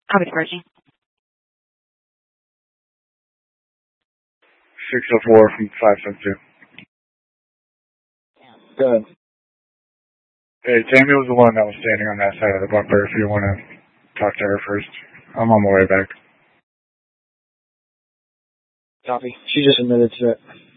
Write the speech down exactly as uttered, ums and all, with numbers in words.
Copy approaching. six oh four from five seven two. Good. Hey, Tammy was the one that was standing on that side of the bumper if you want to talk to her first. I'm on my way back. Copy. She just admitted to it.